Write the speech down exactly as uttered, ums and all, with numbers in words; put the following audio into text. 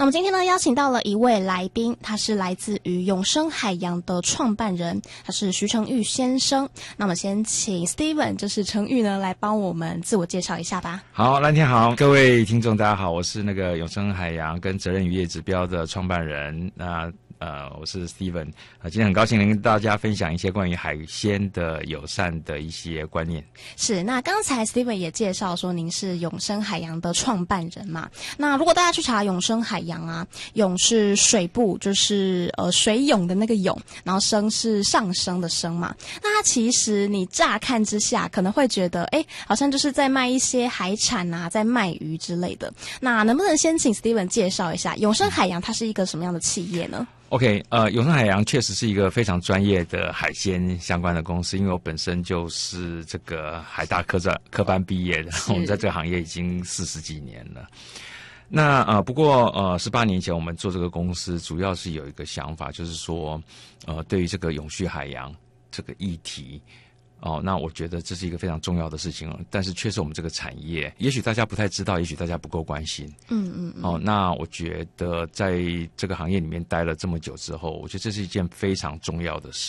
那么今天呢，邀请到了一位来宾，他是来自于永生海洋的创办人，他是徐成玉先生。那么先请 Steven， 就是成玉呢，来帮我们自我介绍一下吧。 好，蓝天好，各位听众大家好，我是那个永生海洋跟责任渔业指标的创办人。那呃，我是 Steven， 呃，今天很高兴能跟大家分享一些关于海鲜的友善的一些观念。 是，那刚才 Steven 也介绍说您是永生海洋的创办人嘛。那如果大家去查永生海洋啊，永是水部，就是呃水涌的那个涌，然后升是上升的升嘛。那它其实你乍看之下可能会觉得，哎，好像就是在卖一些海产啊，在卖鱼之类的。那能不能先请 Steven 介绍一下永生海洋它是一个什么样的企业呢 ？OK， 呃，永生海洋确实是一个非常专业的海鲜相关的公司，因为我本身就是这个海大科专科班毕业的，我们在这个行业已经四十几年了。那呃，不过呃，十八年前我们做这个公司，主要是有一个想法，就是说，呃，对于这个永续海洋这个议题。哦，那我觉得这是一个非常重要的事情，但是却是我们这个产业，也许大家不太知道，也许大家不够关心。 嗯嗯嗯。 哦，那我觉得在这个行业里面待了这么久之后，我觉得这是一件非常重要的事。